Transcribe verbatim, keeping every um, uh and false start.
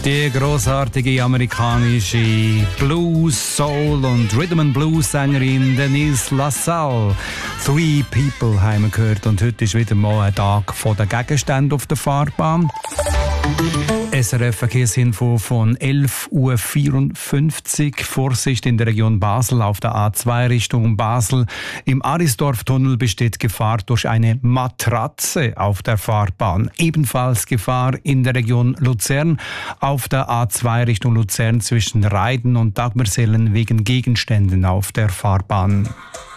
Die großartige amerikanische Blues, Soul und Rhythm and Blues Sängerin Denise LaSalle. Three People haben wir gehört und heute ist wieder mal ein Tag von den Gegenständen auf der Fahrbahn. S R F-Verkehrsinfo von elf Uhr vierundfünfzig. Vorsicht in der Region Basel auf der A zwei Richtung Basel. Im Arisdorf-Tunnel besteht Gefahr durch eine Matratze auf der Fahrbahn. Ebenfalls Gefahr in der Region Luzern auf der A zwei Richtung Luzern zwischen Reiden und Dagmersellen wegen Gegenständen auf der Fahrbahn.